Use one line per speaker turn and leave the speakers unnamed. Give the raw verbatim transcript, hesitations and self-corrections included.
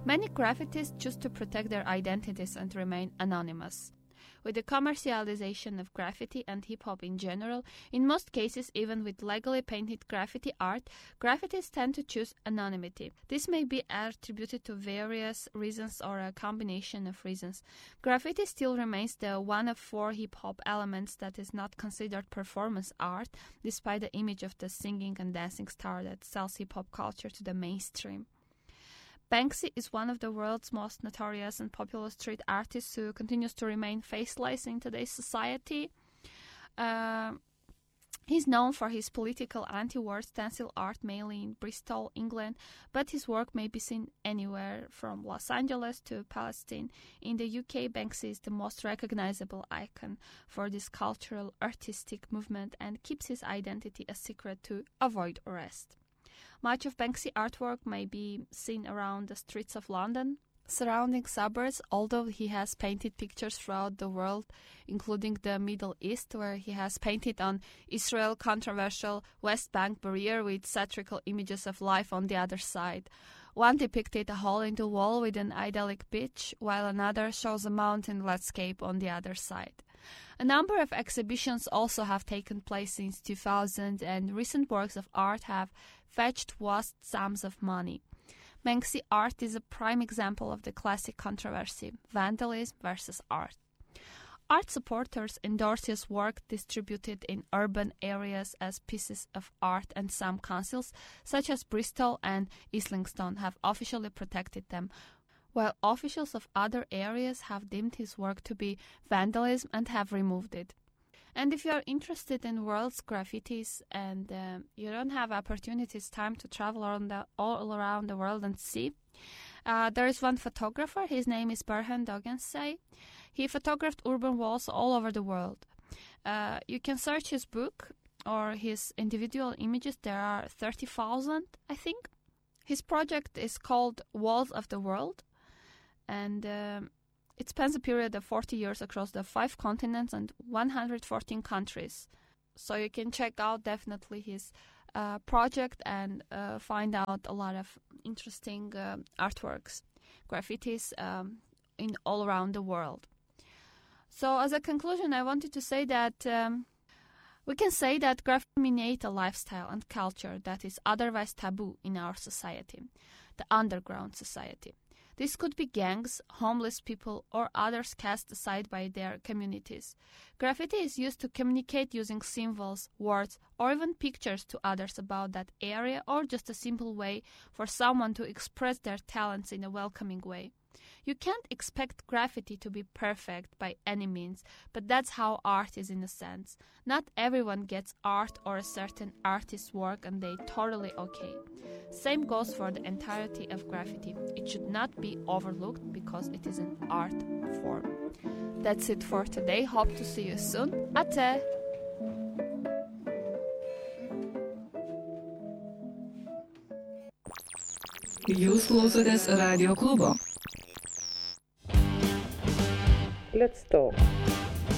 Many graffitis choose to protect their identities and remain anonymous. With the commercialization of graffiti and hip-hop in general, in most cases even with legally painted graffiti art, graffitis tend to choose anonymity. This may be attributed to various reasons or a combination of reasons. Graffiti still remains the one of four hip-hop elements that is not considered performance art, despite the image of the singing and dancing star that sells hip-hop culture to the mainstream. Banksy is one of the world's most notorious and popular street artists who continues to remain faceless in today's society. Uh, he's known for his political anti-war stencil art, mainly in Bristol, England, but his work may be seen anywhere from Los Angeles to Palestine. In the U K, Banksy is the most recognizable icon for this cultural artistic movement and keeps his identity a secret to avoid arrest. Much of Banksy artwork may be seen around the streets of London, surrounding suburbs, although he has painted pictures throughout the world, including the Middle East, where he has painted on Israel's controversial West Bank barrier with satirical images of life on the other side. One depicted a hole in the wall with an idyllic beach, while another shows a mountain landscape on the other side. A number of exhibitions also have taken place since two thousand, and recent works of art have fetched vast sums of money. Banksy art is a prime example of the classic controversy, vandalism versus art. Art supporters endorse his work distributed in urban areas as pieces of art, and some councils, such as Bristol and Islington, have officially protected them, while officials of other areas have deemed his work to be vandalism and have removed it. And if you are interested in world's graffitis and uh, you don't have opportunities, time to travel around the, all around the world and see, uh, there is one photographer. His name is Berhan Dogansay. He photographed urban walls all over the world. Uh, you can search his book or his individual images. There are thirty thousand, I think. His project is called Walls of the World, and um, it spans a period of forty years across the five continents and one hundred fourteen countries. So you can check out definitely his uh, project and uh, find out a lot of interesting uh, artworks, graffitis um, in all around the world. So as a conclusion, I wanted to say that um, we can say that graffiti dominates a lifestyle and culture that is otherwise taboo in our society, the underground society. This could be gangs, homeless people, or others cast aside by their communities. Graffiti is used to communicate using symbols, words, or even pictures to others about that area, or just a simple way for someone to express their talents in a welcoming way. You can't expect graffiti to be perfect by any means, but that's how art is in a sense. Not everyone gets art or a certain artist's work, and they're totally okay. Same goes for the entirety of graffiti. It should not be overlooked because it is an art form. That's it for today. Hope to see you soon. Ate!
Jūs klausotės Radio klubo.
Let's talk.